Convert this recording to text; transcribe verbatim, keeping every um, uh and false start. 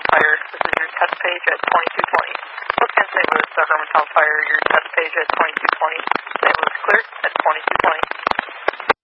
Fire. This is your test page at twenty-two twenty. Look and Saint Louis, uh, Hermantown Fire, your test page at twenty-two twenty.